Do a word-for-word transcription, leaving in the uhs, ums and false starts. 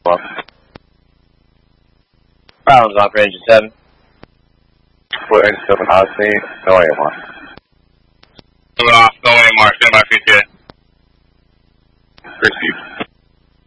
one. Rounds off for engine seven. Foot engine seven, I C, no A one.